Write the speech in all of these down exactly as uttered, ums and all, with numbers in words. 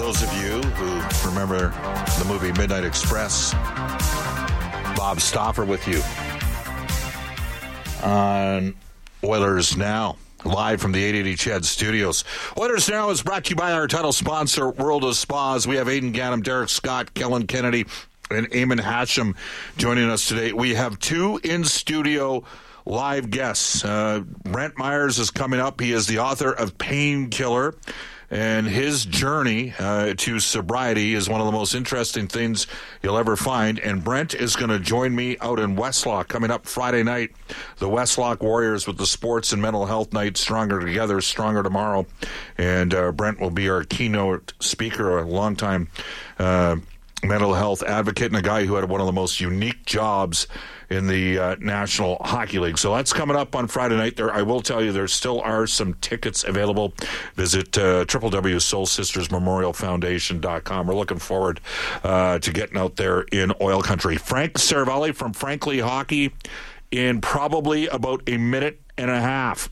those of you who remember the movie Midnight Express, Bob Stauffer with you on Oilers Now, live from the eight eighty C H E D studios. Oilers Now is brought to you by our title sponsor, World of Spas. We have Aidan Gannam, Derek Scott, Kellen Kennedy, and Eamon Hashem joining us today. We have two in-studio live guests. Uh, Brent Myers is coming up. He is the author of Painkiller, and his journey uh, to sobriety is one of the most interesting things you'll ever find. And Brent is going to join me out in Westlock coming up Friday night. The Westlock Warriors with the Sports and Mental Health Night, Stronger Together, Stronger Tomorrow. And uh, Brent will be our keynote speaker, a longtime uh, mental health advocate and a guy who had one of the most unique jobs in the uh, National Hockey League. So that's coming up on Friday night. There, I will tell you, there still are some tickets available. Visit uh, w w w dot soul sisters memorial foundation dot com. We're looking forward uh, to getting out there in oil country. Frank Seravalli from Frankly Hockey in probably about a minute and a half.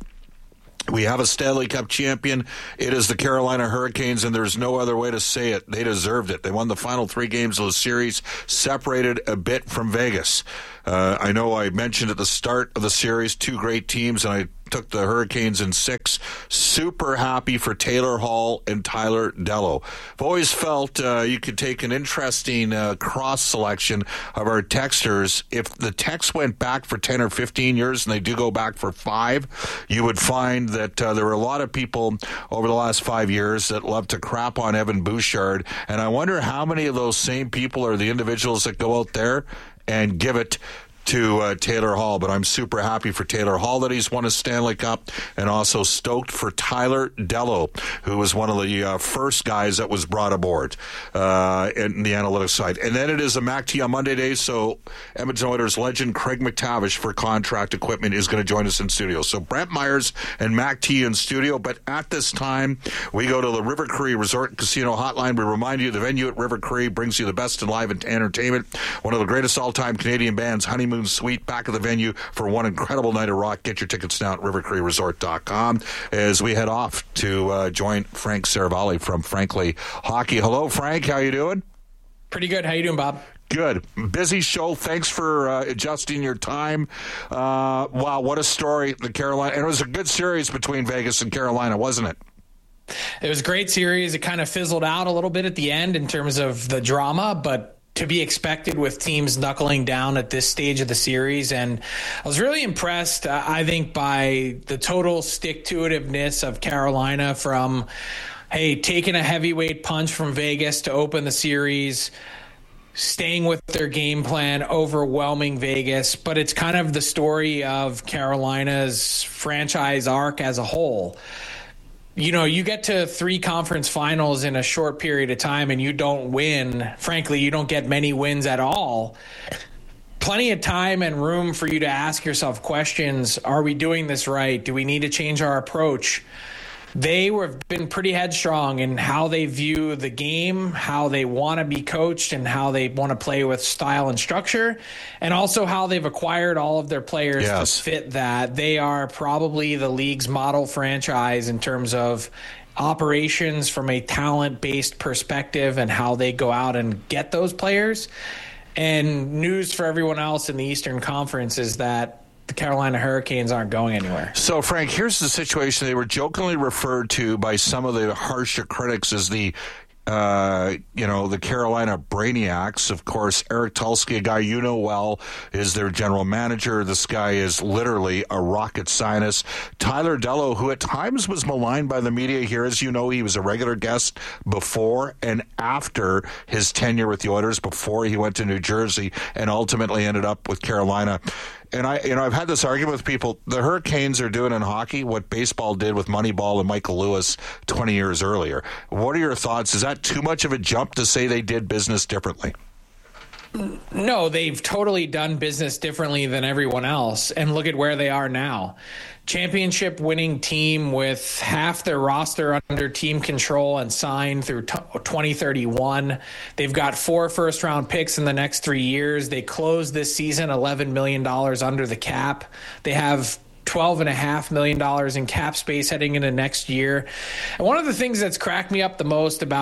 We have a Stanley Cup champion. It is the Carolina Hurricanes, and there's no other way to say it. They deserved it. They won the final three games of the series, separated a bit from Vegas. Uh, I know I mentioned at the start of the series two great teams, and I took the Hurricanes in six. Super happy for Taylor Hall and Tyler Dellow. I've always felt uh, you could take an interesting uh, cross-selection of our texters. If the text went back for ten or fifteen years, and they do go back for five, you would find that uh, there were a lot of people over the last five years that love to crap on Evan Bouchard, and I wonder how many of those same people are the individuals that go out there and give it to uh, Taylor Hall. But I'm super happy for Taylor Hall that he's won a Stanley Cup, and also stoked for Tyler Dellow, who was one of the uh, first guys that was brought aboard uh, in the analytics side. And then it is a M A C T on Monday day, so Edmonton Oilers legend Craig McTavish for Contract Equipment is going to join us in studio. So Brent Myers and M A C T in studio, but at this time, we go to the River Cree Resort and Casino Hotline. We remind you the venue at River Cree brings you the best in live entertainment. One of the greatest all-time Canadian bands, Honeymoon Suite, back at the venue for one incredible night of rock. Get your tickets now at river cree resort dot com as we head off to uh, join Frank Seravalli from Frankly Hockey. Hello, Frank. How you doing? Pretty good. How you doing, Bob? Good. Busy show. Thanks for uh, adjusting your time. Uh, wow, what a story. The Carolina, and it was a good series between Vegas and Carolina, wasn't it? It was a great series. It kind of fizzled out a little bit at the end in terms of the drama, but to be expected with teams knuckling down at this stage of the series. And I was really impressed, uh, I think, by the total stick-to-itiveness of Carolina from, hey, taking a heavyweight punch from Vegas to open the series, staying with their game plan, overwhelming Vegas. But it's kind of the story of Carolina's franchise arc as a whole. You know, you get to three conference finals in a short period of time and you don't win. Frankly, you don't get many wins at all. Plenty of time and room for you to ask yourself questions. Are we doing this right? Do we need to change our approach? They have been pretty headstrong in how they view the game, how they want to be coached, and how they want to play with style and structure, and also how they've acquired all of their players yes. to fit that. They are probably the league's model franchise in terms of operations from a talent-based perspective and how they go out and get those players. And news for everyone else in the Eastern Conference is that the Carolina Hurricanes aren't going anywhere. So, Frank, here's the situation. They were jokingly referred to by some of the harsher critics as the Uh, you know, the Carolina Brainiacs. Of course, Eric Tulsky, a guy you know well, is their general manager. This guy is literally a rocket scientist. Tyler Dellow, who at times was maligned by the media here, as you know, he was a regular guest before and after his tenure with the Oilers, before he went to New Jersey and ultimately ended up with Carolina. And I, you know, I've had this argument with people. The Hurricanes are doing in hockey what baseball did with Moneyball and Michael Lewis twenty years earlier. What are your thoughts? Is that too much of a jump to say they did business differently? No, they've totally done business differently than everyone else. And look at where they are now. Championship winning team with half their roster under team control and signed through twenty thirty-one. They've got four first round picks in the next three years. They closed this season eleven million dollars under the cap. They have twelve point five million dollars in cap space heading into next year. And one of the things that's cracked me up the most about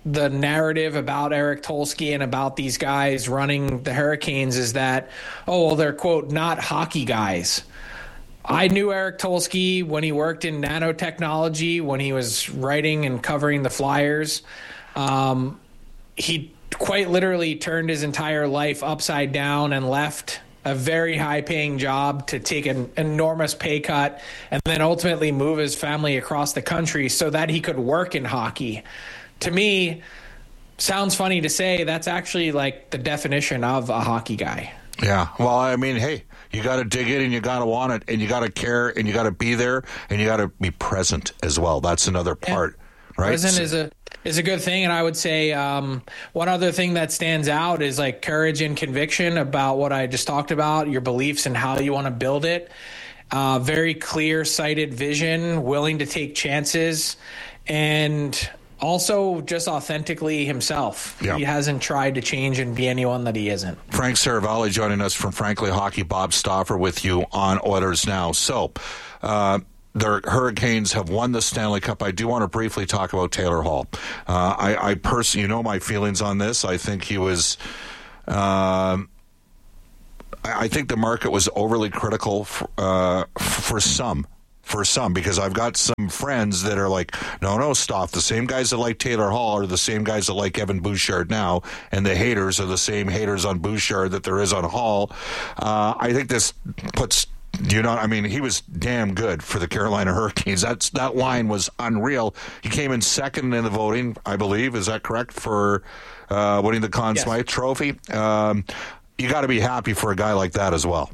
the narrative about Eric Tulsky and about these guys running the Hurricanes is that, oh, well, they're, quote, not hockey guys. I knew Eric Tulsky when he worked in nanotechnology, when he was writing and covering the Flyers. Um, he quite literally turned his entire life upside down and left a very high-paying job to take an enormous pay cut and then ultimately move his family across the country so that he could work in hockey. To me, sounds funny to say, that's actually like the definition of a hockey guy. Yeah, well, I mean, hey, you got to dig in and you got to want it and you got to care and you got to be there and you got to be present as well. That's another part, yeah. Right? Present is a is a good thing, and I would say um, one other thing that stands out is like courage and conviction about what I just talked about, your beliefs and how you want to build it. Uh, very clear-sighted vision, willing to take chances, and also just authentically himself. Yeah. He hasn't tried to change and be anyone that he isn't. Frank Saravalli joining us from Frankly Hockey. Bob Stauffer with you on Oilers Now. So uh, the Hurricanes have won the Stanley Cup. I do want to briefly talk about Taylor Hall. Uh, I, I personally, you know my feelings on this. I think he was... Uh, I think the market was overly critical for, uh, for some. For some, because I've got some friends that are like, no, no, stop. The same guys that like Taylor Hall are the same guys that like Evan Bouchard now, and the haters are the same haters on Bouchard that there is on Hall. Uh, I think this puts, you know, I mean, he was damn good for the Carolina Hurricanes. That's that line was unreal. He came in second in the voting, I believe. Is that correct, for uh, winning the Conn Smythe yes. Trophy? Um, you got to be happy for a guy like that as well.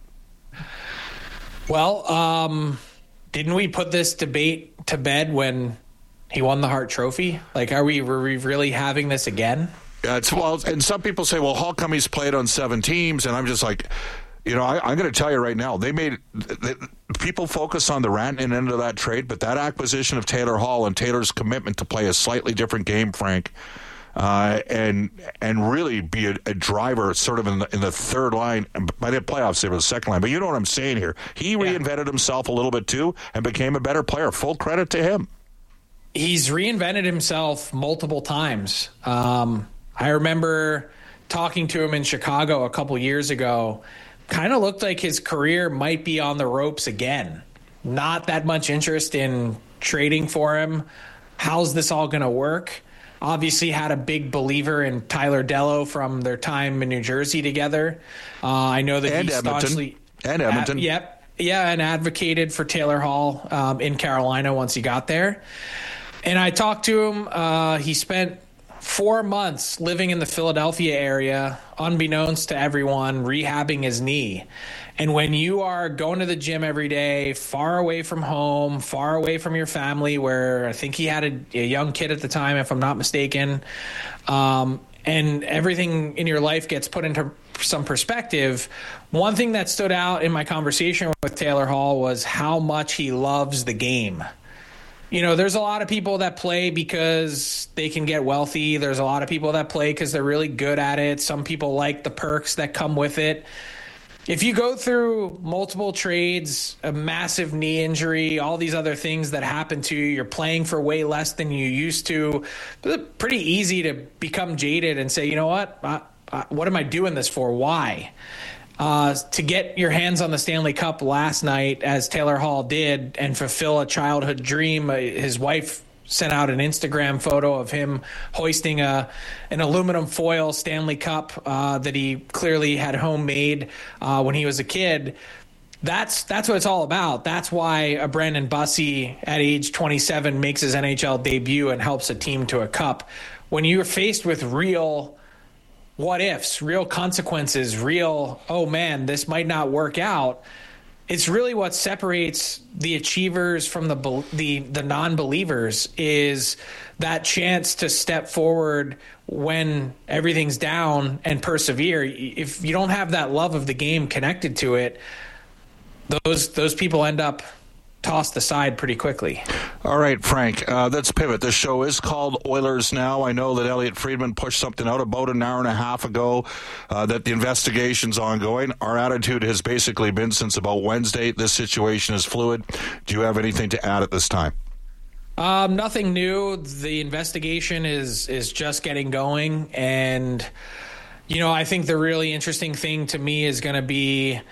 Well, um... didn't we put this debate to bed when he won the Hart Trophy? Like, are we, were we really having this again? Yeah, it's, well, and some people say, well, how come he's played on seven teams? And I'm just like, you know, I, I'm going to tell you right now, they made they, people focus on the Rantanen end of that trade, but that acquisition of Taylor Hall and Taylor's commitment to play a slightly different game, Frank, Uh, and and really be a, a driver sort of in the, in the third line. By the playoffs, it was the second line. But you know what I'm saying here. He yeah. reinvented himself a little bit, too, and became a better player. Full credit to him. He's reinvented himself multiple times. Um, I remember talking to him in Chicago a couple years ago. Kind of looked like his career might be on the ropes again. Not that much interest in trading for him. How's this all going to work? Obviously had a big believer in Tyler Dellow from their time in New Jersey together. Uh, I know that and he Edmonton. staunchly... And Edmonton. Ad, yep. Yeah, and advocated for Taylor Hall um, in Carolina once he got there. And I talked to him. Uh, he spent four months living in the Philadelphia area, unbeknownst to everyone, rehabbing his knee. And when you are going to the gym every day, far away from home, far away from your family, where I think he had a, a young kid at the time, if I'm not mistaken, um, and everything in your life gets put into some perspective, one thing that stood out in my conversation with Taylor Hall was how much he loves the game. You know, there's a lot of people that play because they can get wealthy. There's a lot of people that play because they're really good at it. Some people like the perks that come with it. If you go through multiple trades, a massive knee injury, all these other things that happen to you, you're playing for way less than you used to, it's pretty easy to become jaded and say, you know what, I, I, what am I doing this for? Why? Uh, to get your hands on the Stanley Cup last night, as Taylor Hall did, and fulfill a childhood dream, uh, his wife sent out an Instagram photo of him hoisting a an aluminum foil Stanley Cup uh, that he clearly had homemade uh, when he was a kid. That's that's what it's all about. That's why a Brandon Bussey at age twenty-seven makes his N H L debut and helps a team to a cup. When you're faced with real what ifs, real consequences, real, oh man, this might not work out, it's really what separates the achievers from the the the non-believers, is that chance to step forward when everything's down and persevere. If you don't have that love of the game connected to it, those those people end up tossed aside pretty quickly. All right, Frank, uh, let's pivot. This show is called Oilers Now. I know that Elliot Friedman pushed something out about an hour and a half ago uh, that the investigation's ongoing. Our attitude has basically been since about Wednesday, this situation is fluid. Do you have anything to add at this time? Um, nothing new. The investigation is is just getting going, and you know, I think the really interesting thing to me is going to be,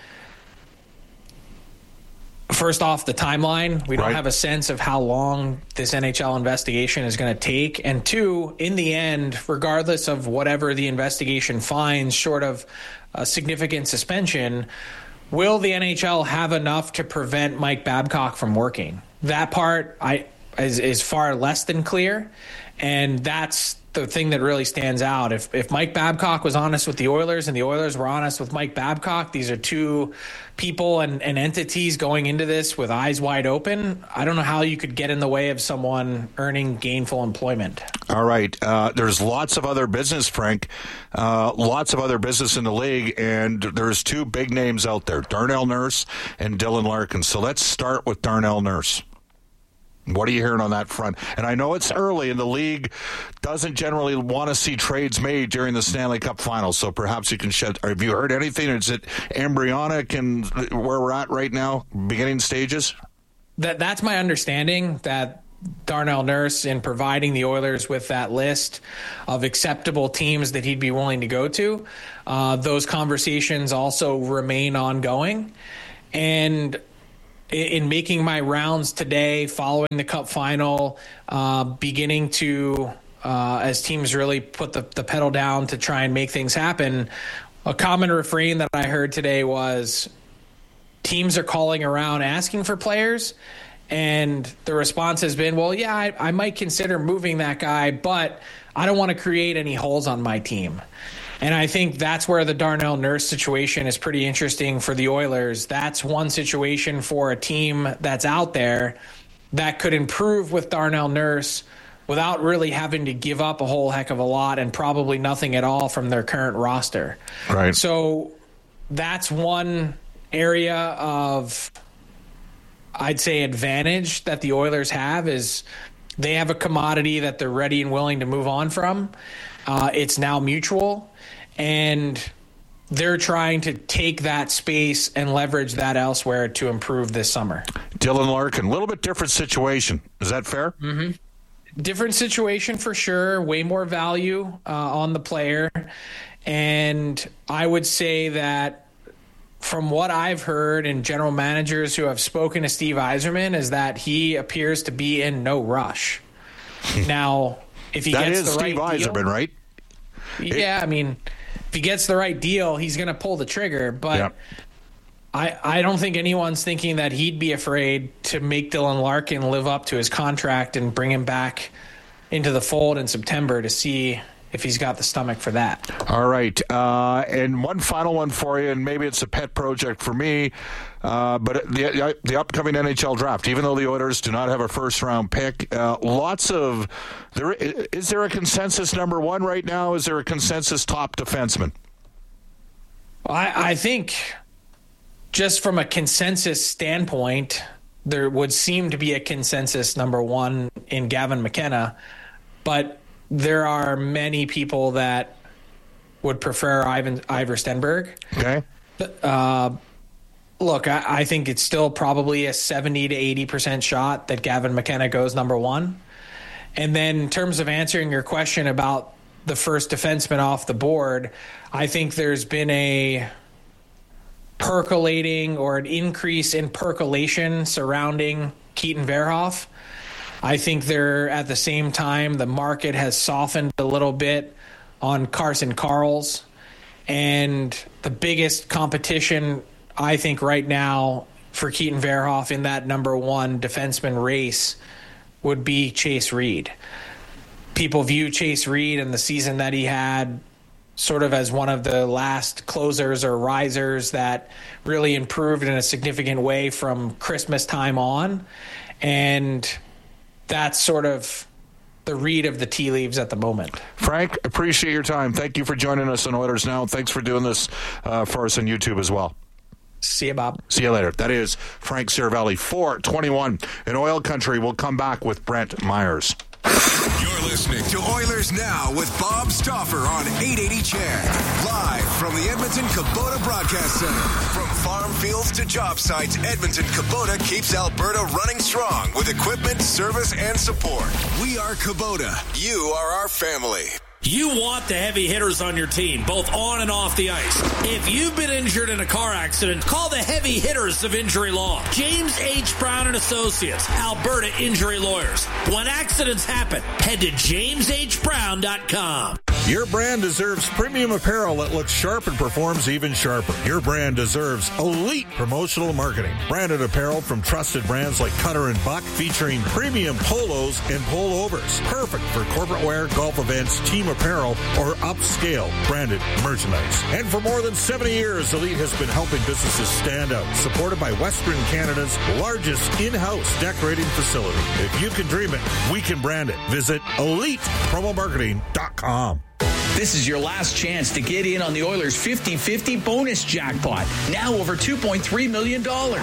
first off, the timeline. We don't Right. have a sense of how long this N H L investigation is going to take. And two, in the end, regardless of whatever the investigation finds, short of a significant suspension, will the N H L have enough to prevent Mike Babcock from working? That part I is, is far less than clear. And that's the thing that really stands out. If if Mike Babcock was honest with the Oilers and the Oilers were honest with Mike Babcock, these are two people and, and entities going into this with eyes wide open. I don't know how you could get in the way of someone earning gainful employment. All right. Uh, there's lots of other business, Frank. Uh, lots of other business in the league, and there's two big names out there, Darnell Nurse and Dylan Larkin. So let's start with Darnell Nurse. What are you hearing on that front? And I know it's early, and the league doesn't generally want to see trades made during the Stanley Cup Finals, so perhaps you can shed. Have you heard anything? Is it embryonic and where we're at right now, beginning stages? That That's my understanding, that Darnell Nurse, in providing the Oilers with that list of acceptable teams that he'd be willing to go to, uh, those conversations also remain ongoing. And in making my rounds today, following the Cup final, uh, beginning to, uh, as teams really put the, the pedal down to try and make things happen, a common refrain that I heard today was teams are calling around asking for players, and the response has been, well, yeah, I, I might consider moving that guy, but I don't want to create any holes on my team. And I think that's where the Darnell Nurse situation is pretty interesting for the Oilers. That's one situation for a team that's out there that could improve with Darnell Nurse without really having to give up a whole heck of a lot and probably nothing at all from their current roster. Right. So that's one area of, I'd say, advantage that the Oilers have, is they have a commodity that they're ready and willing to move on from. Uh, it's now mutual. And they're trying to take that space and leverage that elsewhere to improve this summer. Dylan Larkin, a little bit different situation. Is that fair? Mm-hmm. Different situation for sure. Way more value uh, on the player. And I would say that from what I've heard and general managers who have spoken to Steve Yzerman is that he appears to be in no rush. Now, if he that gets is the right Steve Yzerman, deal, right? Yeah, I mean, if he gets the right deal, he's going to pull the trigger. But Yep. I, I don't think anyone's thinking that he'd be afraid to make Dylan Larkin live up to his contract and bring him back into the fold in September to see if he's got the stomach for that. All right. Uh, and one final one for you, and maybe it's a pet project for me, uh, but the the upcoming N H L draft, even though the Oilers do not have a first-round pick, uh, lots of – there is there a consensus number one right now? Is there a consensus top defenseman? I, I think just from a consensus standpoint, there would seem to be a consensus number one in Gavin McKenna, but – there are many people that would prefer Ivan Ivar Stenberg. Okay. Uh, look, I, I think it's still probably a seventy to eighty percent shot that Gavin McKenna goes number one. And then in terms of answering your question about the first defenseman off the board, I think there's been a percolating or an increase in percolation surrounding Keaton Verhoff. I think they're at the same time, the market has softened a little bit on Carson Karls. And the biggest competition, I think, right now for Keaton Verhoff in that number one defenseman race would be Chase Reed. People view Chase Reed and the season that he had sort of as one of the last closers or risers that really improved in a significant way from Christmas time on. And that's sort of the read of the tea leaves at the moment. Frank, appreciate your time. Thank you for joining us on Oilers Now. Thanks for doing this uh, for us on YouTube as well. See you, Bob. See you later. That is Frank Seravalli. four twenty-one in Oil Country. We'll come back with Brent Myers. You're listening to Oilers Now with Bob Stauffer on eight eighty C H E D. Live from the Edmonton Kubota Broadcast Center. From farm fields to job sites, Edmonton Kubota keeps Alberta running strong with equipment, service, and support. We are Kubota. You are our family. You want the heavy hitters on your team, both on and off the ice. If you've been injured in a car accident, call the heavy hitters of Injury Law. James H. Brown and Associates, Alberta Injury Lawyers. When accidents happen, head to james h brown dot com. Your brand deserves premium apparel that looks sharp and performs even sharper. Your brand deserves elite promotional marketing. Branded apparel from trusted brands like Cutter and Buck, featuring premium polos and pullovers. Perfect for corporate wear, golf events, team apparel, or upscale branded merchandise. And for more than seventy years, Elite has been helping businesses stand out, supported by Western Canada's largest in-house decorating facility. If you can dream it, we can brand it. Visit elite promo marketing dot com. This is your last chance to get in on the Oilers fifty-fifty bonus jackpot. Now over two point three million dollars.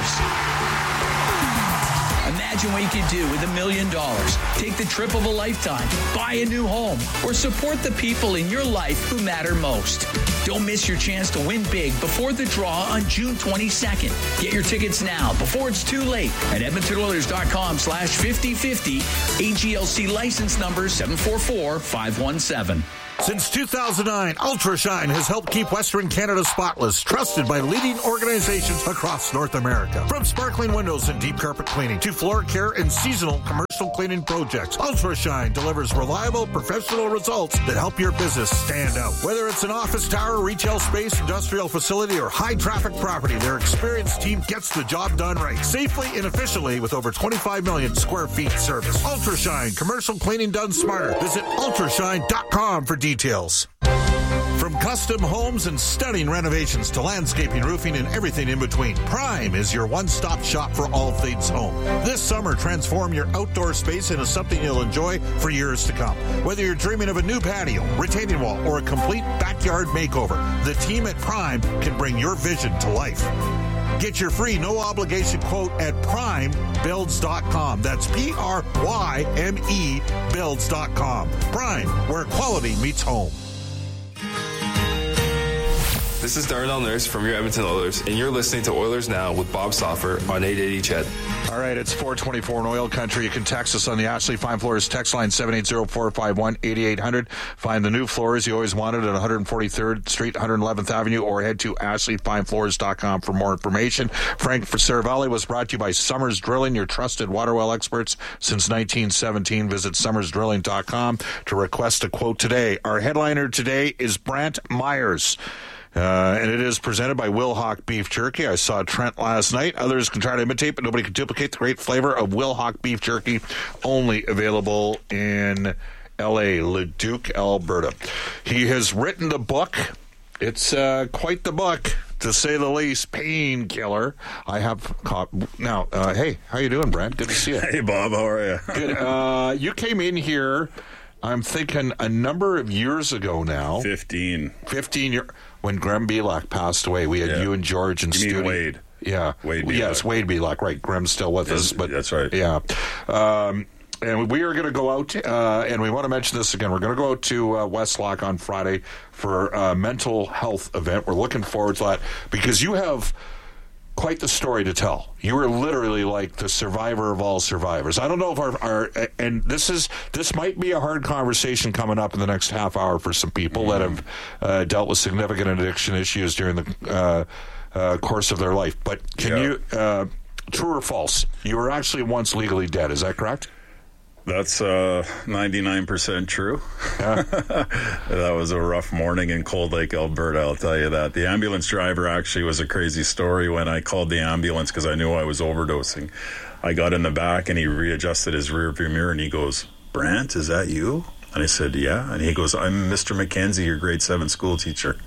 Imagine what you could do with a million dollars. Take the trip of a lifetime, buy a new home, or support the people in your life who matter most. Don't miss your chance to win big before the draw on June twenty-second. Get your tickets now before it's too late at edmonton oilers dot com slash fifty fifty. A G L C license number seven four four five one seven. Since two thousand nine, UltraShine has helped keep Western Canada spotless, trusted by leading organizations across North America. From sparkling windows and deep carpet cleaning to floor care and seasonal commercial cleaning projects, UltraShine delivers reliable, professional results that help your business stand out. Whether it's an office tower, retail space, industrial facility, or high-traffic property, their experienced team gets the job done right, safely and efficiently with over twenty-five million square feet service. UltraShine, commercial cleaning done smarter. Visit ultra shine dot com for details. From custom homes and stunning renovations to landscaping, roofing, and everything in between, Prime is your one-stop shop for all things home. This summer, transform your outdoor space into something you'll enjoy for years to come. Whether you're dreaming of a new patio, retaining wall, or a complete backyard makeover, the team at Prime can bring your vision to life. Get your free no-obligation quote at prime builds dot com. That's P R Y M E builds dot com. Prime, where quality meets home. This is Darnell Nurse from your Edmonton Oilers, and you're listening to Oilers Now with Bob Stauffer on eight eighty C H E D. All right, it's four twenty-four in oil country. You can text us on the Ashley Fine Floors text line seven eight zero, four five one, eight eight zero zero. Find the new floors you always wanted at one forty-third Street, one eleventh Avenue, or head to ashley fine floors dot com for more information. Frank Cervelli was brought to you by Summers Drilling, your trusted water well experts since nineteen seventeen. Visit summers drilling dot com to request a quote today. Our headliner today is Brant Myers. Uh, and it is presented by Wilhauk Beef Jerky. I saw Trent last night. Others can try to imitate, but nobody can duplicate the great flavor of Wilhauk Beef Jerky, only available in L A, Leduc, Alberta. He has written the book. It's uh, quite the book, to say the least. Painkiller. I have caught. Now, uh, hey, how you doing, Brad? Good to see you. Hey, Bob. How are you? Good. Uh, you came in here, I'm thinking, a number of years ago now. Fifteen. Fifteen years. When Graham Belak passed away, we had yeah. you and George in you studio. Mean Wade? Yeah, Wade. Belak. Yes, Wade Belak. Right, Graham's still with yes, us, but that's right. Yeah, um, and we are going to go out, uh, and we want to mention this again. We're going to go out to uh, Westlock on Friday for a mental health event. We're looking forward to that because you have quite the story to tell. You are literally like the survivor of all survivors. I don't know if our, our and this is this might be a hard conversation coming up in the next half hour for some people mm. that have uh, dealt with significant addiction issues during the uh, uh, course of their life. But can yeah. you, uh, true or false, you were actually once legally dead. Is that correct? That's uh, ninety-nine percent true. Yeah. That was a rough morning in Cold Lake, Alberta, I'll tell you that. The ambulance driver actually was a crazy story. When I called the ambulance because I knew I was overdosing, I got in the back and he readjusted his rearview mirror and he goes, "Brant, is that you?" And I said, "Yeah." And he goes, "I'm Mister McKenzie, your grade seven school teacher."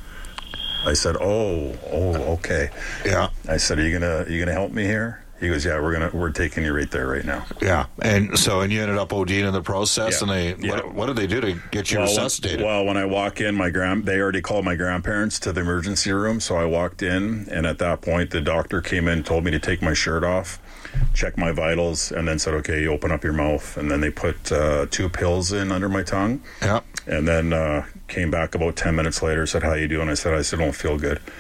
I said, "Oh, oh, okay." Yeah. I said, "Are you gonna, are you gonna help me here?" He goes, "Yeah, we're gonna we're taking you right there right now." Yeah, and so and you ended up ODing in the process, yeah. and they yeah. what, what did they do to get you well, resuscitated? Well, when I walk in, my grand they already called my grandparents to the emergency room, so I walked in, and at that point, the doctor came in, told me to take my shirt off, check my vitals, and then said, "Okay, you open up your mouth," and then they put uh, two pills in under my tongue. Yeah, and then uh, came back about ten minutes later, said, "How you doing?" I said, "I still don't feel good."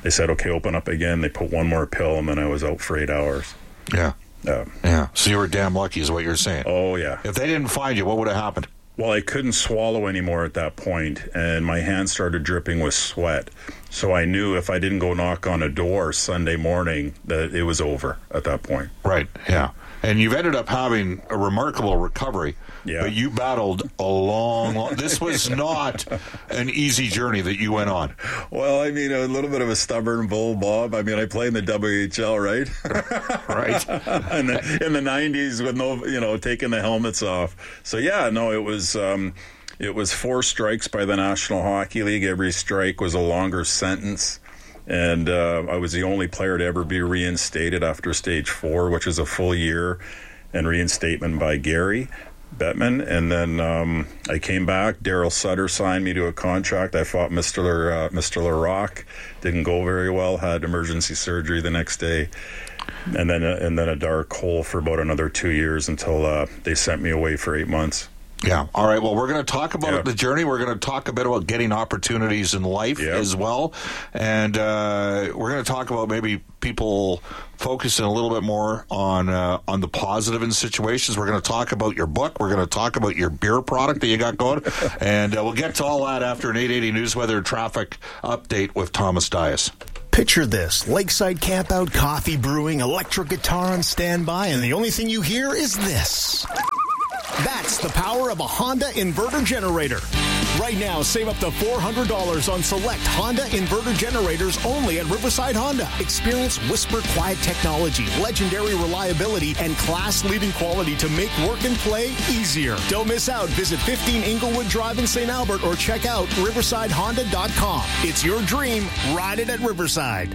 they said, okay, open up again. They put one more pill, and then I was out for eight hours. Yeah. Uh, yeah. So you were damn lucky is what you're saying. Oh, yeah. If they didn't find you, what would have happened? Well, I couldn't swallow anymore at that point, and my hands started dripping with sweat. So I knew if I didn't go knock on a door Sunday morning that it was over at that point. Right, yeah. And you've ended up having a remarkable recovery. Yeah. But you battled a long, long... This was not an easy journey that you went on. Well, I mean, a little bit of a stubborn bull, Bob. I mean, I played in the W H L, right? Right. in, the, in the nineties with no, you know, taking the helmets off. So, yeah, no, it was... Um, it was four strikes by the National Hockey League. Every strike was a longer sentence. And uh, I was the only player to ever be reinstated after stage four, which is a full year, and reinstatement by Gary Bettman. And then um, I came back. Daryl Sutter signed me to a contract. I fought Mister Uh, Mister LaRock. Didn't go very well. Had emergency surgery the next day. And then, uh, and then a dark hole for about another two years until uh, they sent me away for eight months. Yeah. All right. Well, we're going to talk about yeah. the journey. We're going to talk a bit about getting opportunities in life yeah. as well. And uh, we're going to talk about maybe people focusing a little bit more on uh, on the positive in situations. We're going to talk about your book. We're going to talk about your beer product that you got going. And uh, we'll get to all that after an eight eighty News Weather and Traffic update with Thomas Dias. Picture this, lakeside campout, coffee brewing, electric guitar on standby, and the only thing you hear is this. That's the power of a Honda inverter generator. Right now, save up to four hundred dollars on select Honda inverter generators only at Riverside Honda. Experience whisper quiet technology, legendary reliability, and class-leading quality to make work and play easier. Don't miss out. Visit fifteen Inglewood Drive in Saint Albert or check out riverside honda dot com. It's your dream. Ride it at Riverside.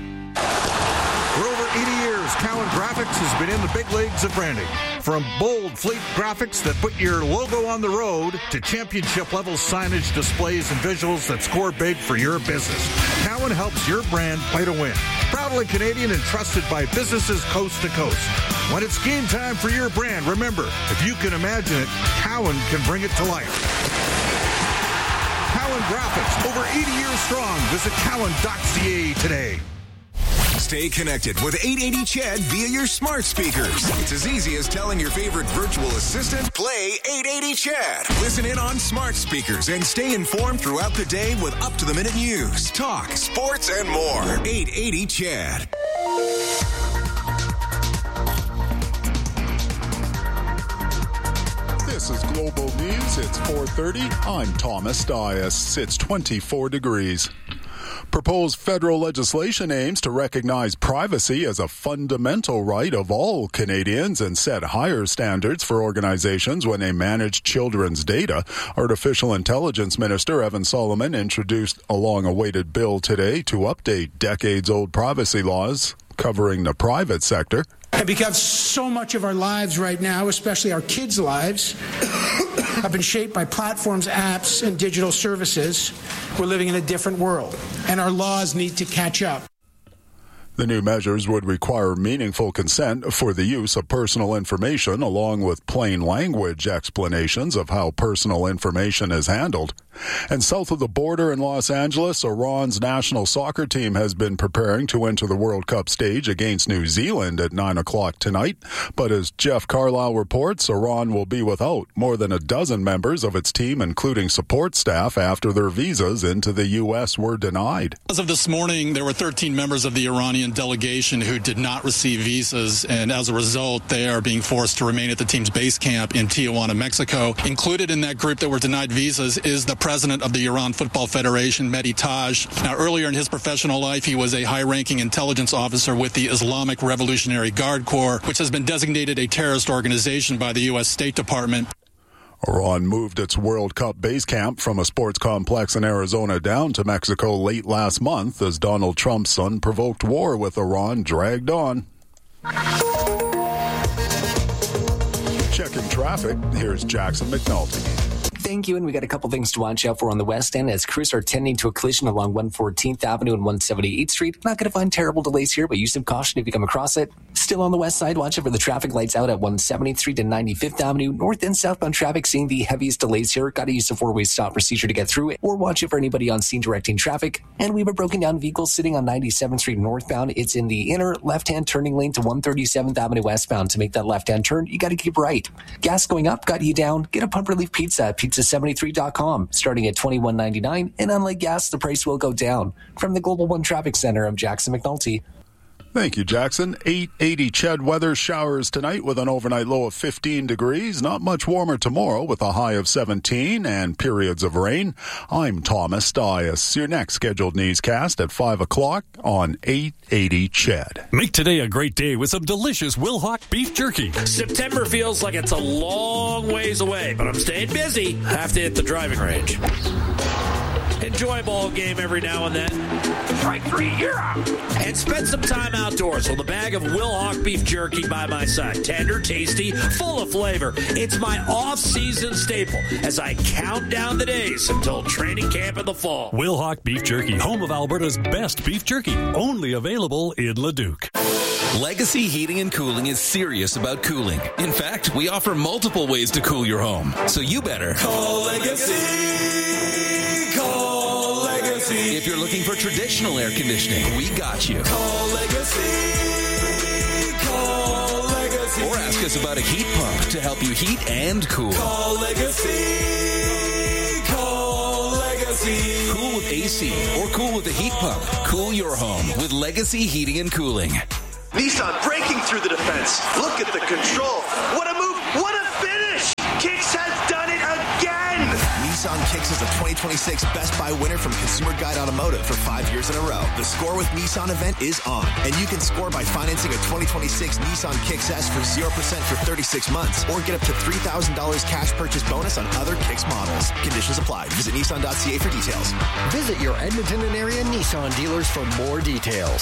For over eighty years, Cowan Graphics has been in the big leagues of branding. From bold fleet graphics that put your logo on the road to championship-level signage displays and visuals that score big for your business, Cowan helps your brand play to win. Proudly Canadian and trusted by businesses coast to coast. When it's game time for your brand, remember, if you can imagine it, Cowan can bring it to life. Cowan Graphics, over eighty years strong. Visit cowan dot c a today. Stay connected with eight eighty C H E D via your smart speakers. It's as easy as telling your favorite virtual assistant, play eight eighty C H E D. Listen in on smart speakers and stay informed throughout the day with up-to-the-minute news, talk, sports, and more. eight eighty C H E D. This is Global News. It's four thirty. I'm Thomas Dias. It's twenty-four degrees. Proposed federal legislation aims to recognize privacy as a fundamental right of all Canadians and set higher standards for organizations when they manage children's data. Artificial Intelligence Minister Evan Solomon introduced a long-awaited bill today to update decades-old privacy laws covering the private sector. And because so much of our lives right now, especially our kids' lives, have been shaped by platforms, apps, and digital services, we're living in a different world, and our laws need to catch up. The new measures would require meaningful consent for the use of personal information, along with plain language explanations of how personal information is handled. And south of the border in Los Angeles, Iran's national soccer team has been preparing to enter the World Cup stage against New Zealand at nine o'clock tonight. But as Jeff Carlisle reports, Iran will be without more than a dozen members of its team, including support staff, after their visas into the U S were denied. As of this morning, there were thirteen members of the Iranian delegation who did not receive visas, and as a result, they are being forced to remain at the team's base camp in Tijuana, Mexico. Included in that group that were denied visas is the president of the Iran Football Federation, Mehdi Taj. Now, earlier in his professional life, he was a high-ranking intelligence officer with the Islamic Revolutionary Guard Corps, which has been designated a terrorist organization by the U S State Department. Iran moved its World Cup base camp from a sports complex in Arizona down to Mexico late last month as Donald Trump's unprovoked war with Iran dragged on. Checking traffic, here's Jackson McNulty. Thank you, and we got a couple things to watch out for on the west end as crews are tending to a collision along one fourteenth Avenue and one seventy-eighth Street. Not going to find terrible delays here, but use some caution if you come across it. Still on the west side, watch out for the traffic lights out at one seventieth Street and ninety-fifth Avenue. North and southbound traffic seeing the heaviest delays here. Got to use the four-way stop procedure to get through it, or watch out for anybody on scene directing traffic. And we have a broken down vehicle sitting on ninety-seventh Street northbound. It's in the inner left-hand turning lane to one thirty-seventh Avenue westbound. To make that left-hand turn, you got to keep right. Gas going up, got you down. Get a pump relief pizza at pizza seventy-three dot com, starting at twenty-one ninety-nine. And unlike gas, the price will go down. From the Global One Traffic Center, I'm Jackson McNulty. Thank you, Jackson. eight eighty C H E D weather, showers tonight with an overnight low of fifteen degrees. Not much warmer tomorrow with a high of seventeen and periods of rain. I'm Thomas Dias. Your next scheduled newscast at five o'clock on eight eighty C H E D. Make today a great day with some delicious Wilhauk beef jerky. September feels like it's a long ways away, but I'm staying busy. Have to hit the driving range. Enjoy a ball game every now and then. Strike three, you're out. And spend some time outdoors with a bag of Wilhauk beef jerky by my side. Tender, tasty, full of flavor. It's my off-season staple as I count down the days until training camp in the fall. Wilhauk beef jerky, home of Alberta's best beef jerky. Only available in Leduc. Legacy Heating and Cooling is serious about cooling. In fact, we offer multiple ways to cool your home. So you better call Legacy. Call Legacy. If you're looking for traditional air conditioning, we got you. Call Legacy. Call Legacy. Or ask us about a heat pump to help you heat and cool. Call Legacy. Call Legacy. Cool with A C or cool with a heat pump. Cool your home with Legacy Heating and Cooling. Nissan breaking through the defense. Look at the control. What a move. What a finish. Kicks has done it again. Nissan Kicks is a twenty twenty-six Best Buy winner from Consumer Guide Automotive for five years in a row. The Score with Nissan event is on, and you can score by financing a twenty twenty-six Nissan Kicks S for zero percent for thirty-six months, or get up to three thousand dollars cash purchase bonus on other Kicks models. Conditions apply. Visit Nissan dot C A for details. Visit your Edmonton and area Nissan dealers for more details.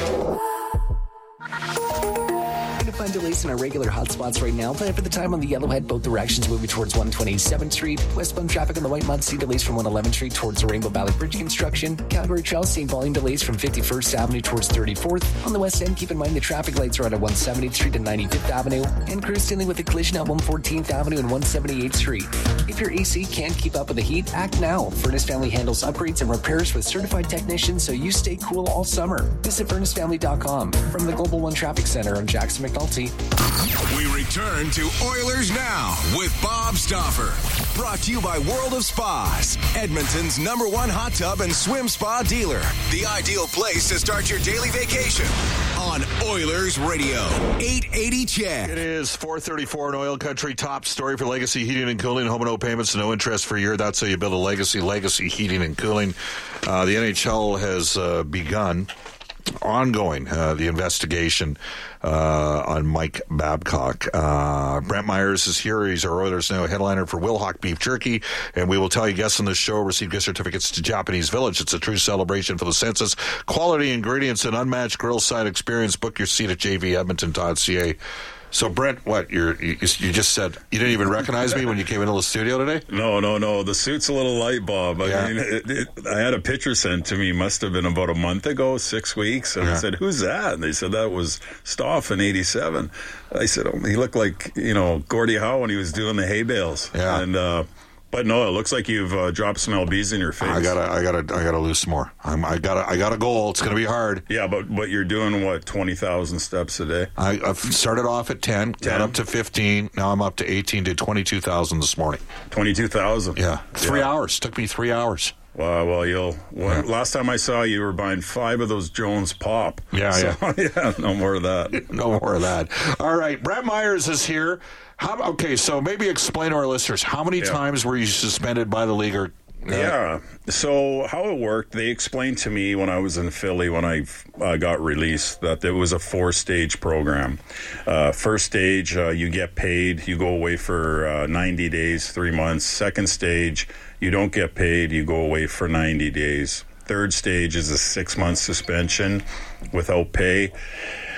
Going to find delays in our regular hotspots right now. Plan for the time on the Yellowhead, both directions moving towards one twenty-seventh Street. Westbound traffic on the Whitemud, see delays from one eleventh Street towards the Rainbow Valley Bridge construction. Calgary Trail, seeing volume delays from fifty-first Avenue towards thirty-fourth. On the west end, keep in mind the traffic lights are out at one seventieth Street and ninety-fifth Avenue. And crews dealing with a collision at one fourteenth Avenue and one seventy-eighth Street. If your A C can't keep up with the heat, act now. Furnace Family handles upgrades and repairs with certified technicians so you stay cool all summer. Visit furnace family dot com. From the Global One Traffic Center, I'm Jackson McNulty. We return to Oilers Now with Bob Stauffer. Brought to you by World of Spas, Edmonton's number one hot tub and swim spa dealer. The ideal place to start your daily vacation on Oilers Radio, eight eighty C H E D. It is four thirty-four in Oil Country. Top story for Legacy Heating and Cooling. Home and no payments, no interest for a year. That's how you build a legacy. Legacy Heating and Cooling. Uh, the N H L has uh, begun. Ongoing, uh, the investigation uh, on Mike Babcock. Uh, Brent Myers is here. He's our Oilers Now headliner for Wilhauk Beef Jerky. And we will tell you guests on this show receive gift certificates to Japanese Village. It's a true celebration for the senses. Quality ingredients and unmatched grill side experience. Book your seat at j v edmonton dot c a. So, Brent, what, you're, you you just said you didn't even recognize me when you came into the studio today? No, no, no. The suit's a little light, Bob. I Yeah. mean, it, it, I had a picture sent to me, must have been about a month ago, six weeks. And Yeah. I said, who's that? And they said, that was Stoff in eighty-seven. I said, oh, he looked like, you know, Gordie Howe when he was doing the hay bales. Yeah. And, uh, but no, it looks like you've uh, dropped some L Bs in your face. I gotta, I gotta, I gotta lose some more. I'm, I gotta, I got a goal. It's gonna be hard. Yeah, but but you're doing what, twenty thousand steps a day? I, I've started off at ten, got ten? up to fifteen. Now I'm up to eighteen to twenty-two thousand this morning. Twenty-two thousand. Yeah, three Yeah. hours. Took me three hours. Wow, well, you'll. When, Yeah. Last time I saw you, you were buying five of those Jones Pop. Yeah, so, yeah. No more of that. No more of that. All right, Brent Myers is here. How, okay, so maybe explain to our listeners, how many Yeah. times were you suspended by the league? Or, uh, Yeah. So how it worked, they explained to me when I was in Philly, when I uh, got released, that it was a four-stage program. Uh, first stage, uh, you get paid. You go away for uh, ninety days, three months. Second stage, you don't get paid. You go away for ninety days. Third stage is a six-month suspension without pay.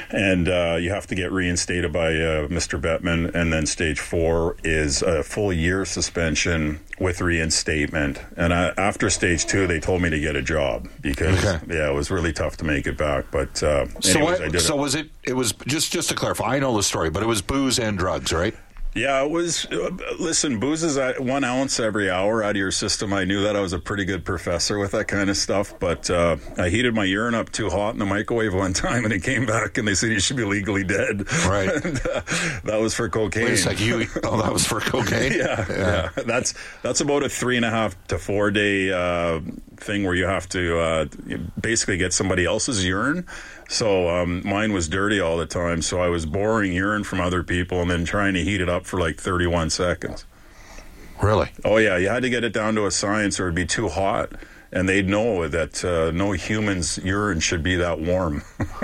and uh, you have to get reinstated by uh, Mister Bettman, and then stage four is a full year suspension with reinstatement. And I, after stage two, they told me to get a job because okay. yeah, it was really tough to make it back. But uh, anyways, so, what, I did so it. was it? It was just just to clarify. I know the story, but it was booze and drugs, right? Yeah, it was. Uh, listen, booze is at one ounce every hour out of your system. I knew that I was a pretty good professor with that kind of stuff, but uh, I heated my urine up too hot in the microwave one time, and it came back, and they said you should be legally dead. Right. and, uh, that was for cocaine. Wait a second. You, oh, that was for cocaine? yeah, yeah, yeah. That's that's about a three and a half to four day uh, thing where you have to uh, basically get somebody else's urine. So um, mine was dirty all the time, so I was boring urine from other people and then trying to heat it up for like thirty-one seconds. Really? Oh, yeah. You had to get it down to a science or it'd be too hot. And they'd know that uh, no human's urine should be that warm.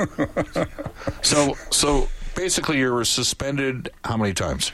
so, so basically you were suspended how many times?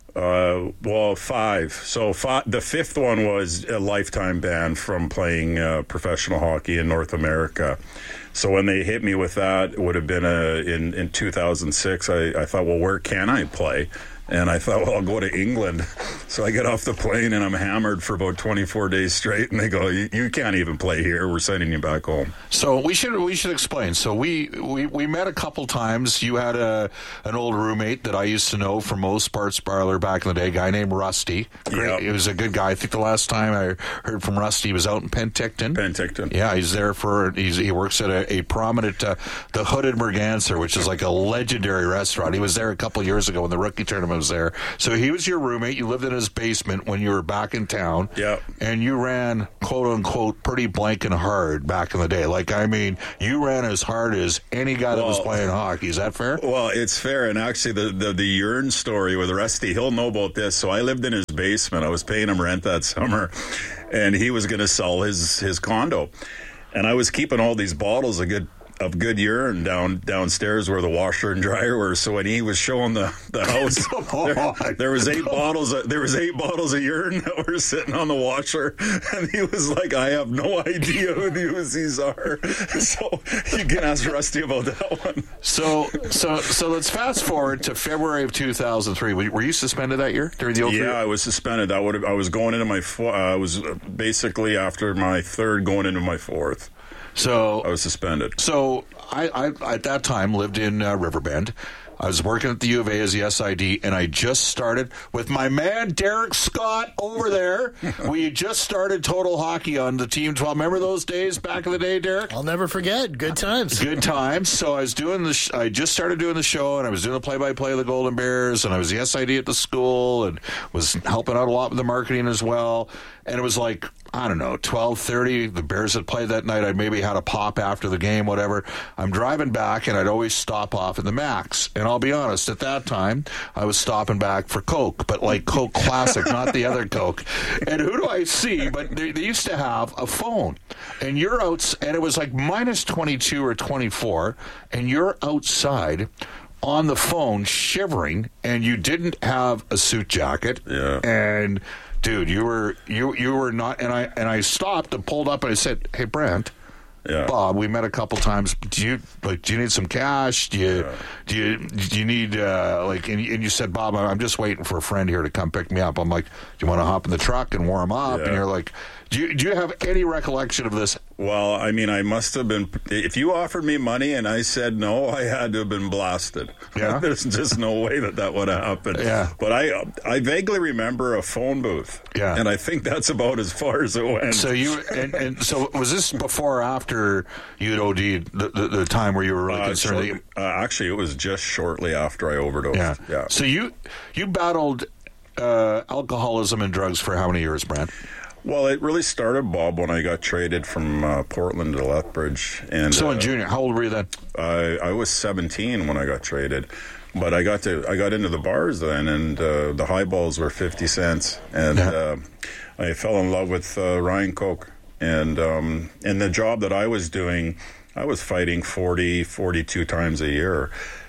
Uh, well, five. So five, the fifth one was a lifetime ban from playing uh, professional hockey in North America. So when they hit me with that, it would have been a, in, in two thousand six, I, I thought, well, where can I play? And I thought, well, I'll go to England. So I get off the plane and I'm hammered for about twenty-four days straight. And they go, you, you can't even play here. We're sending you back home. So we should we should explain. So we, we, we met a couple times. You had a an old roommate that I used to know from Moe's Sports Parlor back in the day, a guy named Rusty. Great. Yep. He was a good guy. I think the last time I heard from Rusty, he was out in Penticton. Penticton. Yeah, he's there for, he's, he works at a, a prominent, uh, the Hooded Merganser, which is like a legendary restaurant. He was there a couple of years ago when the rookie tournament was there. So he was your roommate. You lived in his basement when you were back in town. Yeah. And you ran, quote unquote, pretty blank and hard back in the day. Like, I mean, you ran as hard as any guy well, that was playing hockey. Is that fair? Well, it's fair. And actually, the, the, the urine story with Rusty, he'll know about this. So I lived in his basement. I was paying him rent that summer, and he was going to sell his, his condo. And I was keeping all these bottles of good of good urine down downstairs where the washer and dryer were. So when he was showing the, the house, there, there was eight bottles of, there was eight bottles of urine that were sitting on the washer, and he was like, I have no idea who these are. So you can ask Rusty about that one. So so so let's fast forward to February of two thousand three. Were you suspended that year during the old Yeah, period? I was suspended. I would have, I was going into my uh, I was basically after my third going into my fourth. So I was suspended. So I, I at that time lived in uh, Riverbend. I was working at the U of A as the S I D, and I just started with my man Derek Scott over there. We just started Total Hockey on the Team twelve. Remember those days back in the day, Derek? I'll never forget. Good times. Good times. So I was doing the. Sh- I just started doing the show, and I was doing the play-by-play of the Golden Bears, and I was the S I D at the school, and was helping out a lot with the marketing as well. And it was like, I don't know, twelve thirty. The Bears had played that night. I maybe had a pop after the game, whatever. I'm driving back, and I'd always stop off at the Max. And I'll be honest, at that time, I was stopping back for Coke, but like Coke Classic, not the other Coke. And who do I see? But they, they used to have a phone. And you're out, and it was like minus twenty-two or twenty-four, and you're outside on the phone shivering, and you didn't have a suit jacket. Yeah. And dude, you were you you were not, and I and I stopped and pulled up and I said, "Hey, Brent, yeah. Bob, we met a couple times. Do you like? Do you need some cash? Do you Yeah. do you do you need uh, like?" And, and you said, "Bob, I'm just waiting for a friend here to come pick me up." I'm like, "Do you want to hop in the truck and warm up?" Yeah. And you're like, "Do you do you have any recollection of this?" Well, I mean, I must have been. If you offered me money and I said no, I had to have been blasted. Yeah, there's just no way that that would have happened. Yeah, but I, I vaguely remember a phone booth. Yeah, and I think that's about as far as it went. So you and, and so was this before or after you'd O D'd the, the, the time where you were really uh, concerned? short, uh, actually, it was just shortly after I overdosed. Yeah, yeah. So you you battled uh, alcoholism and drugs for how many years, Brent? Well, it really started, Bob, when I got traded from uh, Portland to Lethbridge. And so in uh, junior, how old were you then? I, I was seventeen when I got traded, but I got to I got into the bars then, and uh, the highballs were fifty cents, and yeah. uh, I fell in love with uh, Ryan Coke, and um, and the job that I was doing, I was fighting forty, forty-two times a year.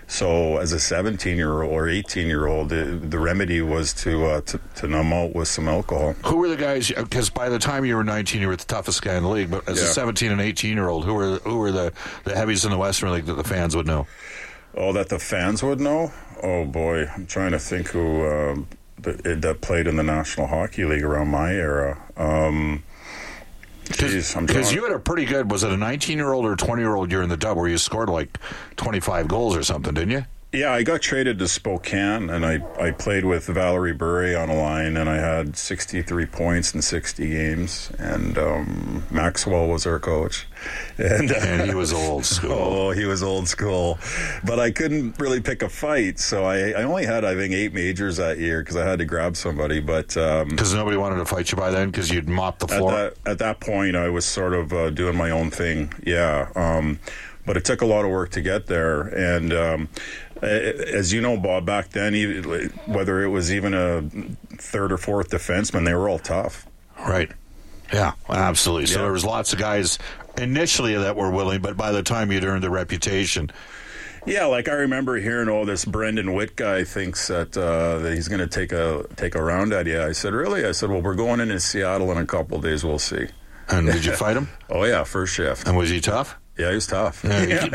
So as a seventeen-year-old or eighteen-year-old, the, the remedy was to, uh, to to numb out with some alcohol. Who were the guys? Because by the time you were nineteen, you were the toughest guy in the league. But as yeah. a seventeen and eighteen-year-old, who were who were the, the heavies in the Western League that the fans would know? Oh, that the fans would know? Oh, boy. I'm trying to think who uh, that, that played in the National Hockey League around my era. Um, Because you had a pretty good, was it a nineteen-year-old or a twenty-year-old year in the dub where you scored like twenty-five goals or something, didn't you? Yeah, I got traded to Spokane, and I, I played with Valerie Bure on a line, and I had sixty-three points in sixty games, and um, Maxwell was our coach. And, uh, and he was old school. Oh, he was old school. But I couldn't really pick a fight, so I, I only had, I think, eight majors that year because I had to grab somebody. But Because um, nobody wanted to fight you by then because you'd mopped the floor? At that, at that point, I was sort of uh, doing my own thing, yeah. Um, but it took a lot of work to get there, and... Um, as you know, Bob, back then, whether it was even a third or fourth defenseman, they were all tough. Right. Yeah, absolutely. So Yeah. there was lots of guys initially that were willing, but by the time you'd earned the reputation. Yeah, like I remember hearing, oh, this Brendan Witt guy thinks that, uh, that he's going to take a take a round at you. I said, really? I said, well, we're going into Seattle in a couple of days. We'll see. And did you fight him? Oh, yeah, first shift. And was he tough? Yeah, he was tough. Yeah,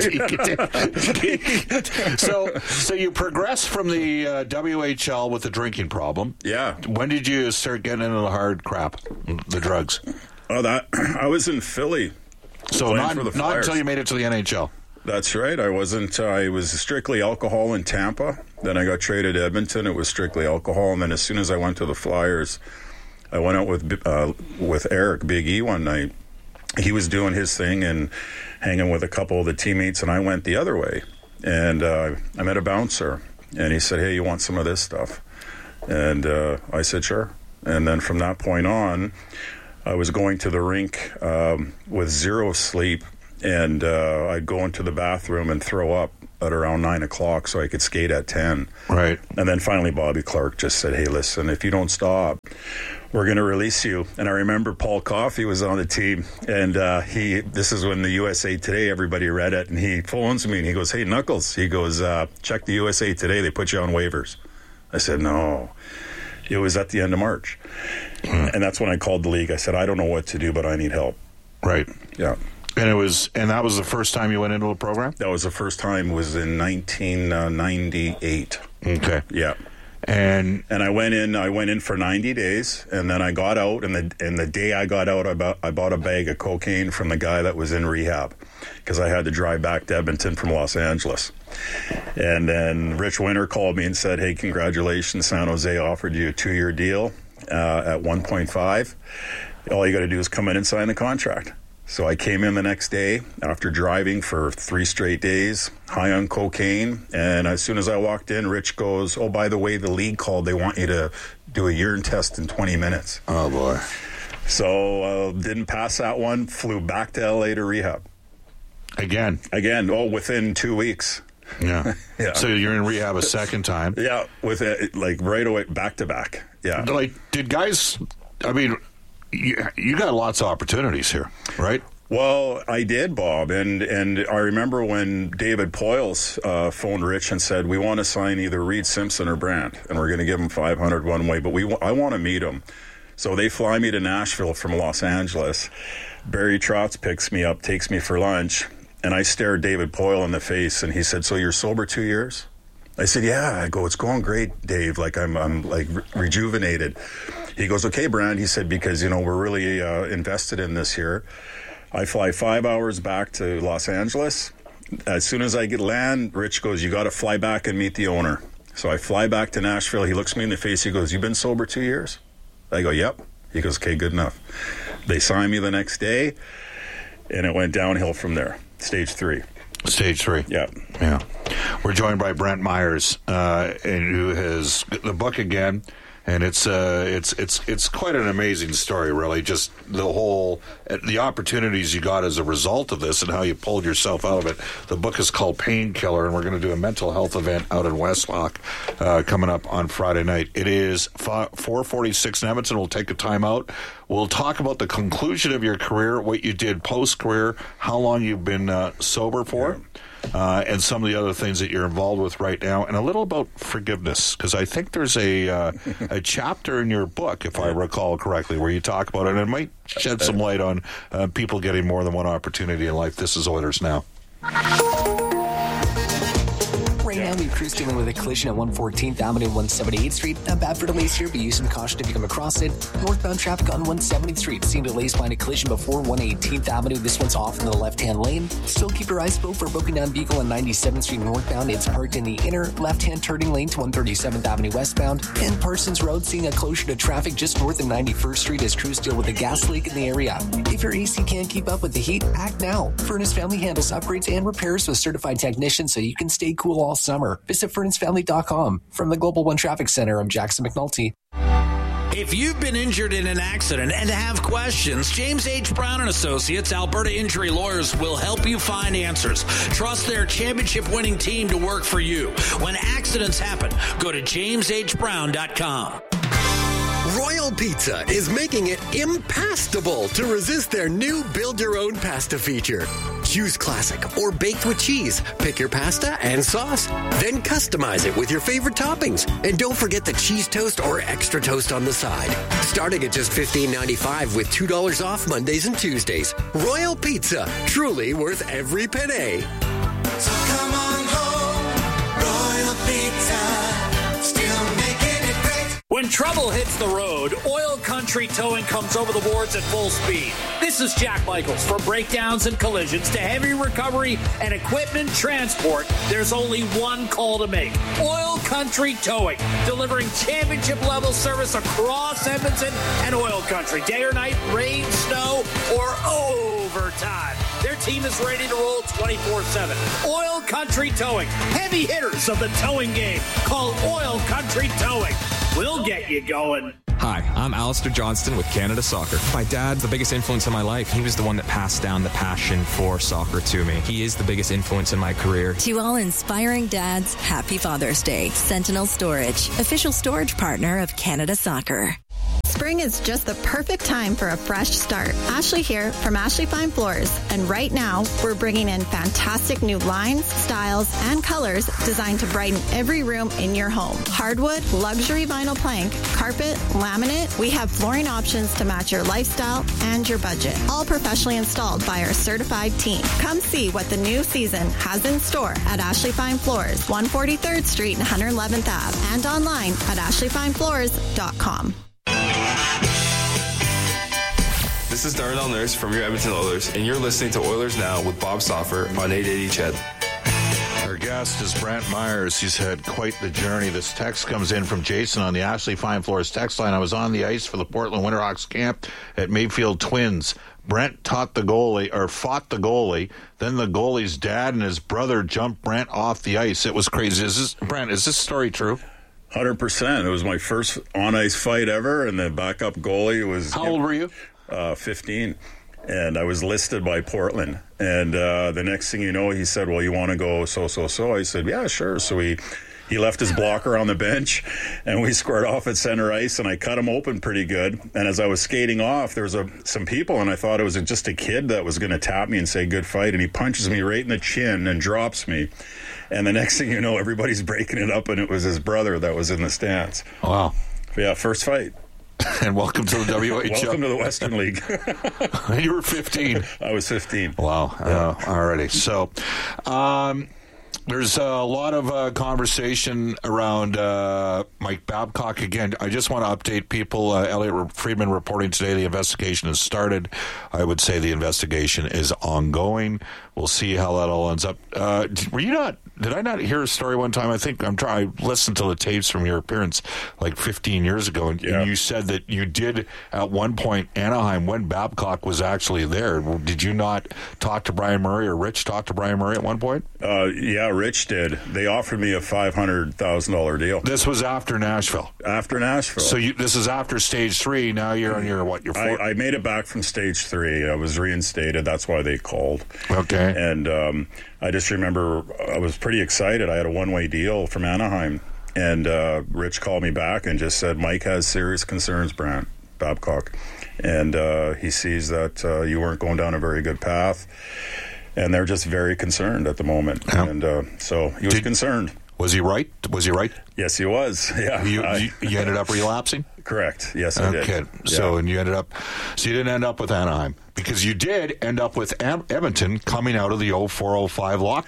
so, so you progressed from the uh, W H L with the drinking problem. Yeah. When did you start getting into the hard crap, the drugs? Oh, that I was in Philly. So not, for the not Flyers. until you made it to the N H L. That's right. I wasn't. Uh, I was strictly alcohol in Tampa. Then I got traded to Edmonton. It was strictly alcohol. And then as soon as I went to the Flyers, I went out with uh, with Eric Big E one night. He was doing his thing and hanging with a couple of the teammates, and I went the other way. And uh, I met a bouncer, and he said, hey, you want some of this stuff? And uh, I said, sure. And then from that point on, I was going to the rink um, with zero sleep, and uh, I'd go into the bathroom and throw up at around nine o'clock so I could skate at ten. Right. And then finally Bobby Clark just said, hey, listen, if you don't stop, we're going to release you. And I remember Paul Coffey was on the team, and uh, he. This is when the U S A Today, everybody read it, and he phones me, and he goes, hey, Knuckles, he goes, uh, check the U S A Today, they put you on waivers. I said, no. It was at the end of March. Mm. And that's when I called the league. I said, I don't know what to do, but I need help. Right. Yeah. And it was, and that was the first time you went into a program? That was the first time. It was in nineteen ninety-eight. Okay. Yeah. And and I went in. I went in for ninety days, and then I got out. And the and the day I got out, I bought I bought a bag of cocaine from the guy that was in rehab, because I had to drive back to Edmonton from Los Angeles. And then Rich Winter called me and said, "Hey, congratulations, San Jose offered you a two-year deal uh, at one point five. All you got to do is come in and sign the contract." So I came in the next day after driving for three straight days, high on cocaine. And as soon as I walked in, Rich goes, oh, by the way, the league called. They want you to do a urine test in twenty minutes. Oh, boy. So uh, didn't pass that one. Flew back to L A to rehab. Again? Again. Oh, within two weeks. Yeah. Yeah. So you're in rehab a second time. Yeah. With it, like right away, back to back. Yeah. Like, did guys, I mean... You, you got lots of opportunities here, right? Well, I did, Bob, and and I remember when David Poyles uh, phoned Rich and said, we want to sign either Reed Simpson or Brandt, and we're going to give him five hundred one way, but we I want to meet him. So they fly me to Nashville from Los Angeles. Barry Trotz picks me up, takes me for lunch, and I stared David Poyle in the face, and he said, so you're sober two years? I said, yeah. I go, it's going great, Dave. Like, I'm, I'm like re- rejuvenated. He goes, okay, Brand. He said, because, you know, we're really uh, invested in this here. I fly five hours back to Los Angeles. As soon as I get land, Rich goes, you got to fly back and meet the owner. So I fly back to Nashville. He looks me in the face. He goes, you've been sober two years? I go, yep. He goes, okay, good enough. They signed me the next day, and it went downhill from there. Stage three. Stage three. Yeah. Yeah. We're joined by Brent Myers, uh, and who has the book again. And it's uh, it's it's it's quite an amazing story, really. Just the whole the opportunities you got as a result of this, and how you pulled yourself out of it. The book is called Painkiller, and we're going to do a mental health event out in Westlock uh, coming up on Friday night. It is four forty-six in Edmonton. We'll take a time out. We'll talk about the conclusion of your career, what you did post career, how long you've been uh, sober for. Yeah. Uh, and some of the other things that you're involved with right now, and a little about forgiveness, because I think there's a uh, a chapter in your book, if I recall correctly, where you talk about it, and it might shed some light on uh, people getting more than one opportunity in life. This is Oilers Now. And we've cruise dealing with a collision at one fourteenth Avenue and one seventy-eighth Street. Not bad for delays here, but use some caution if you come across it. Northbound traffic on one seventieth Street. Seeing delays behind a collision before one eighteenth Avenue. This one's off in the left-hand lane. Still keep your eyes peeled for a broken down vehicle on ninety-seventh Street northbound. It's parked in the inner left-hand turning lane to one thirty-seventh Avenue westbound. And Parsons Road, seeing a closure to traffic just north of ninety-first Street as crews deal with a gas leak in the area. If your A C can't keep up with the heat, act now. Furnace Family handles upgrades and repairs with certified technicians so you can stay cool all summer. Visit furnace family dot com. From the Global One Traffic Center, I'm Jackson McNulty. If you've been injured in an accident and have questions, James H. Brown and Associates, Alberta Injury Lawyers, will help you find answers. Trust their championship-winning team to work for you. When accidents happen, go to james h brown dot com. Royal Pizza is making it impassable to resist their new build-your-own pasta feature. Choose classic or baked with cheese. Pick your pasta and sauce. Then customize it with your favorite toppings. And don't forget the cheese toast or extra toast on the side. Starting at just fifteen ninety-five with two dollars off Mondays and Tuesdays. Royal Pizza, truly worth every penny. So come on home, Royal Pizza, still making it great. When trouble hits the road, Oil Country Towing comes over the boards at full speed. This is Jack Michaels. From breakdowns and collisions to heavy recovery and equipment transport, there's only one call to make. Oil Country Towing, delivering championship-level service across Edmonton and Oil Country. Day or night, rain, snow, or overtime. Their team is ready to roll twenty-four seven. Oil Country Towing, heavy hitters of the towing game. Call Oil Country Towing. We'll get you going. Hi, I'm Alistair Johnston with Canada Soccer. My dad's the biggest influence in my life. He was the one that passed down the passion for soccer to me. He is the biggest influence in my career. To all inspiring dads, happy Father's Day. Sentinel Storage, official storage partner of Canada Soccer. Spring is just the perfect time for a fresh start. Ashley here from Ashley Fine Floors, and right now we're bringing in fantastic new lines, styles, and colors designed to brighten every room in your home. Hardwood, luxury vinyl plank, carpet, laminate, we have flooring options to match your lifestyle and your budget. All professionally installed by our certified team. Come see what the new season has in store at Ashley Fine Floors, one forty-third Street and one hundred eleventh Avenue, and online at ashley fine floors dot com. This is Darnell Nurse from your Edmonton Oilers, and you're listening to Oilers Now with Bob Stauffer on eight eighty C H E D. Our guest is Brent Myers. He's had quite the journey. This text comes in from Jason on the Ashley Fine Floors text line. I was on the ice for the Portland Winterhawks camp at Mayfield Twins. Brent taught the goalie, or fought the goalie. Then the goalie's dad and his brother jumped Brent off the ice. It was crazy. Is this, Brent, is this story true? one hundred percent. It was my first on-ice fight ever, and the backup goalie was... How old were you? Uh, fifteen. And I was listed by Portland. And uh, the next thing you know, he said, well, you want to go so, so, so? I said, yeah, sure. So he, he left his blocker on the bench, and we squared off at center ice, and I cut him open pretty good. And as I was skating off, there was a, some people, and I thought it was just a kid that was going to tap me and say, good fight. And he punches me right in the chin and drops me. And the next thing you know, everybody's breaking it up, and it was his brother that was in the stands. Wow. But yeah, first fight. And welcome to the W H L. Welcome to the Western League. You were fifteen. I was fifteen. Wow. Yeah. Uh, alrighty. So, um, there's a lot of uh, conversation around uh, Mike Babcock. Again, I just want to update people. Uh, Elliot Friedman reporting today the investigation has started. I would say the investigation is ongoing. We'll see how that all ends up. Uh, were you not... Did I not hear a story one time? I think I'm trying. I listened to the tapes from your appearance like fifteen years ago, and, yeah. and you said that you did at one point Anaheim when Babcock was actually there. Did you not talk to Brian Murray or Rich talk to Brian Murray at one point? Uh, yeah, Rich did. They offered me a five hundred thousand dollar deal. This was after Nashville. After Nashville. So you, this is after stage three. Now you're on your what? Your fourth? I, I made it back from stage three. I was reinstated. That's why they called. Okay. And um, I just remember I was pretty excited. I had a one-way deal from Anaheim, and uh, Rich called me back and just said, Mike has serious concerns, Brant Babcock, and uh, he sees that uh, you weren't going down a very good path, and they're just very concerned at the moment. Yeah. And uh, so he was Did, concerned. Was he right? Was he right? Yes, he was. Yeah. You, I, you ended up relapsing? Correct. Yes, I did. Okay. So, yeah. and you ended up, so you didn't end up with Anaheim because you did end up with Am- Edmonton coming out of the oh four oh five lockout.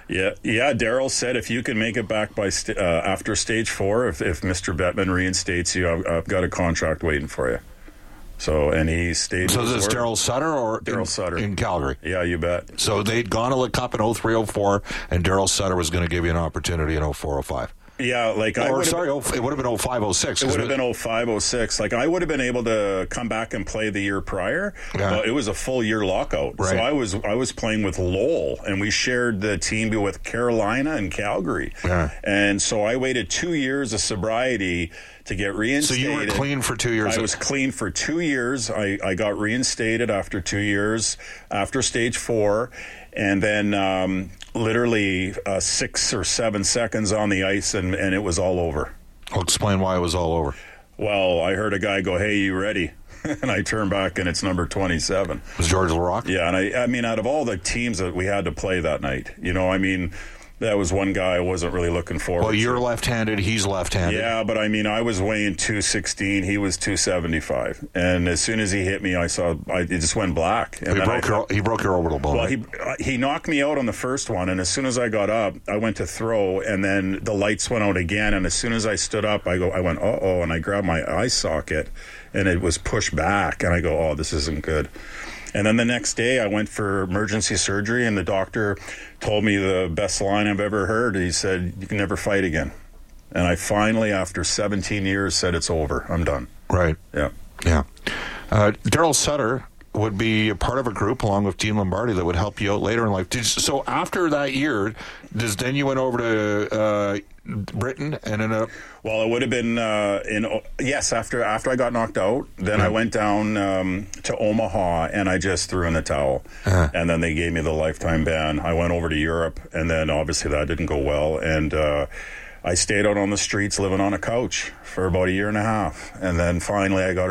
Yeah, yeah. Daryl said if you can make it back by st- uh, after stage four, if, if Mister Bettman reinstates you, I've, I've got a contract waiting for you. So, and he stayed. So this is Daryl Sutter or Daryl Sutter in Calgary? Yeah, you bet. So they'd gone to the Cup in oh three oh four, and Daryl Sutter was going to give you an opportunity in oh four oh five. Yeah, like I or would've sorry, been, oh, it would have been oh five oh six. It would have been oh five oh six. Like I would have been able to come back and play the year prior, Yeah. but it was a full year lockout. Right. So I was I was playing with Lowell, and we shared the team with Carolina and Calgary. Yeah. And so I waited two years of sobriety to get reinstated. So you were clean for two years? I was clean for two years. I, I got reinstated after two years, after stage four, and then um, literally uh, six or seven seconds on the ice, and, and it was all over. I'll explain why it was all over. Well, I heard a guy go, "Hey, you ready?" And I turned back, and it's number twenty-seven. Was George LaRocque? Yeah, and I, I mean, out of all the teams that we had to play that night, you know, I mean, that was one guy I wasn't really looking forward Well, to. you're left-handed, he's left-handed. Yeah, but I mean, I was weighing two sixteen, he was two seventy-five, and as soon as he hit me, I saw I, it just went black. And he, then broke I, your, he broke your orbital bone. Well, right? he uh, he knocked me out on the first one, and as soon as I got up, I went to throw, and then the lights went out again, and as soon as I stood up, I go, I went, uh oh, and I grabbed my eye socket, and it was pushed back, and I go, oh, this isn't good. And then the next day, I went for emergency surgery, and the doctor told me the best line I've ever heard. He said, "You can never fight again." And I finally, after seventeen years, said, "It's over. I'm done." Right. Yeah. Yeah. Uh, Daryl Sutter would be a part of a group along with Dean Lombardi that would help you out later in life. Did, so after that year, does then you went over to uh, Britain and in a... Well, it would have been uh, in yes after after I got knocked out. Then Yeah. I went down um, to Omaha and I just threw in the towel. Uh-huh. And then they gave me the lifetime ban. I went over to Europe, and then obviously that didn't go well. And uh, I stayed out on the streets living on a couch for about a year and a half. And then finally I got